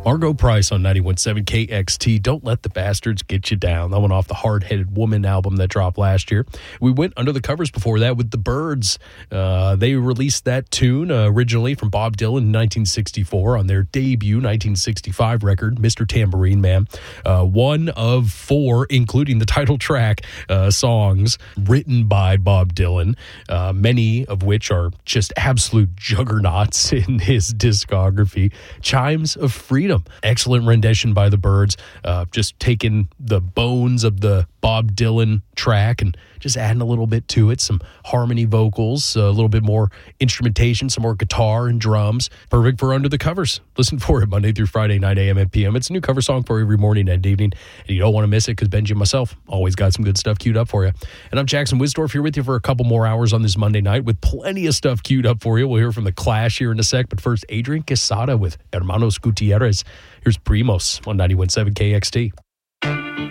Margo Price on 91.7 KXT. Don't Let the Bastards Get You Down. That one off the Hard-Headed Woman album that dropped last year. We went under the covers before that with the Byrds. They released that tune originally from Bob Dylan in 1964 on their debut 1965 record, Mr. Tambourine Man. One of four, including the title track, songs written by Bob Dylan, many of which are just absolute juggernauts in his discography. Chimes of Freedom. Excellent rendition by the Byrds, just taking the bones of the Bob Dylan track and just adding a little bit to it, some harmony vocals, a little bit more instrumentation, some more guitar and drums. Perfect for Under the Covers. Listen for it Monday through Friday, 9 a.m. and p.m. It's a new cover song for every morning and evening, and you don't want to miss it because Benji and myself always got some good stuff queued up for you. And I'm Jackson Wisdorf here with you for a couple more hours on this Monday night with plenty of stuff queued up for you. We'll hear from The Clash here in a sec, but first, Adrian Quesada with Hermanos Gutierrez. Here's Primos on 91.7 KXT.